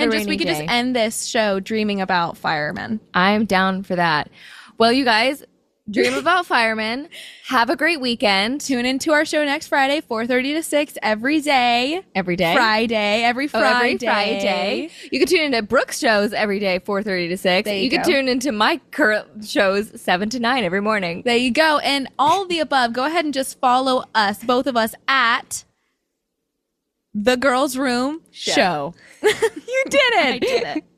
we could just end this show dreaming about firemen. I'm down for that. Well, you guys, dream about firemen. Have a great weekend. Tune into our show next Friday, 4:30 to 6 every day. Every day? Every Friday. Every Friday. You can tune into Brooke's shows every day, 4:30 to 6. You can tune into my current shows, 7 to 9 every morning. There you go. And all of the above, go ahead and just follow us, both of us, at The Girls Room Show. You did it. I did it.